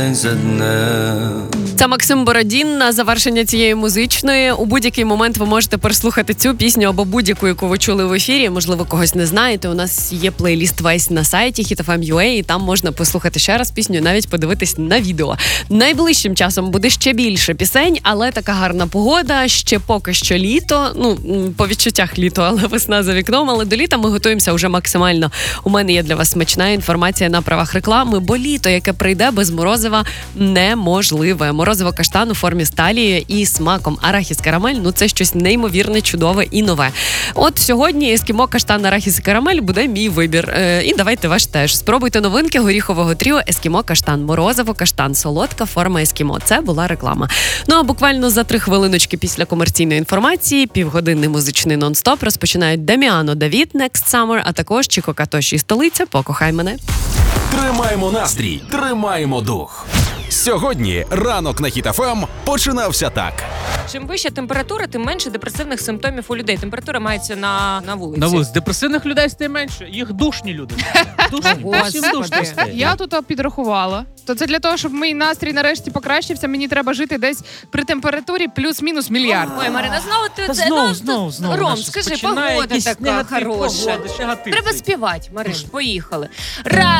Це Максим Бородін на завершення цієї музичної. У будь-який момент ви можете переслухати цю пісню або будь-яку, яку ви чули в ефірі. Можливо, когось не знаєте. У нас є плейліст весь на сайті HitFM.ua, і там можна послухати ще раз пісню і навіть подивитись на відео. Найближчим часом буде ще більше пісень, але така гарна погода, ще поки що літо. Ну, по відчуттях літо, але весна за вікном. Але до літа ми готуємося вже максимально. У мене є для вас смачна інформація на правах реклами, бо літо, яке прийде без морозива, неможливе. Морозиво каштан у формі сталі і смаком арахіс карамель, ну це щось неймовірне, чудове і нове. От сьогодні ескімо каштан арахіс і карамель буде мій вибір. І давайте ваш теж. Спробуйте новинки горіхового тріо ескімо каштан. Морозиво каштан, солодка форма ескімо. Це була реклама. Ну а буквально за 3 хвилиночки після комерційної інформації, півгодинний музичний нон-стоп розпочинають Даміано Давід Next Summer, а також Чіко Катоші Столиця Покохай мене. Тримаємо настрій, тримаємо дух. Сьогодні ранок на Хіт-ФМ починався так. Чим вища температура, тим менше депресивних симптомів у людей. Температура мається на вулиці. На вулиці. Депресивних людей стає менше. Їх душні люди. Душні. Всім душні стає. Я тут підрахувала. То це для того, щоб мій настрій нарешті покращився, мені треба жити десь при температурі плюс-мінус мільярд. Ой, Марина, знову ти це... Знову. Ром, скажи, погода така хороша. Погода, Треба співати, Марин, поїхали. Раз,